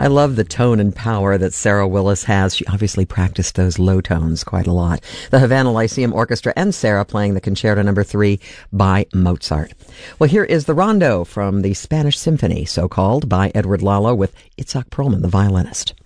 I love the tone and power that Sarah Willis has. She obviously practiced those low tones quite a lot. The Havana Lyceum Orchestra and Sarah playing the Concerto No. 3 by Mozart. Well, here is the Rondo from the Spanish Symphony, so-called, by Edward Lalo with Itzhak Perlman, the violinist.